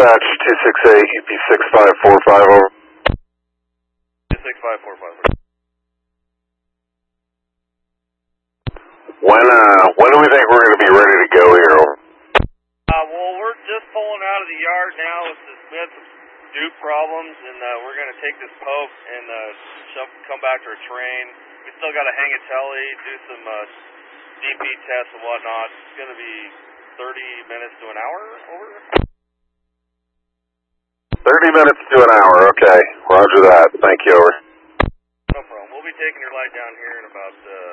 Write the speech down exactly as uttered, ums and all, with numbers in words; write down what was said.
Dispatch two six eight, U P six five four five, over. six five four five. When, uh, when do we think we're going to be ready to go here, over? Uh, well, we're just pulling out of the yard now. With this, we had some Duke problems, and uh, we're going to take this poke and uh, jump, come back to our train. We still got to hang a telly, do some uh, D P tests and whatnot. It's going to be thirty minutes to an hour, over? thirty minutes to an hour, okay. Roger that. Thank you, over. No problem. We'll be taking your light down here in about... Uh,